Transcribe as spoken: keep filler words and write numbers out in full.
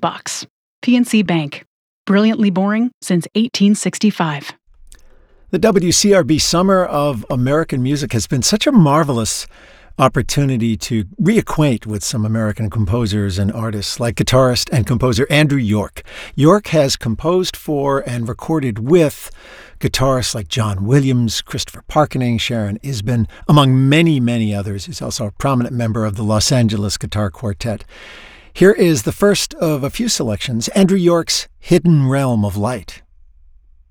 Box. P N C Bank. Brilliantly boring since eighteen sixty-five. The W C R B Summer of American Music has been such a marvelous opportunity to reacquaint with some American composers and artists like guitarist and composer Andrew York. York has composed for and recorded with guitarists like John Williams, Christopher Parkening, Sharon Isbin, among many, many others. He's also a prominent member of the Los Angeles Guitar Quartet. Here is the first of a few selections, Andrew York's Hidden Realm of Light.